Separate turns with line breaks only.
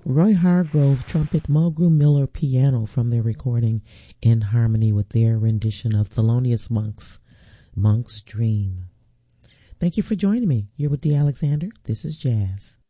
Roy Hargrove trumpet, Mulgrew Miller piano from their recording In Harmony with their rendition of Thelonious Monk's Dream. Thank you for joining me. You're with Dee Alexander. This is Jazz.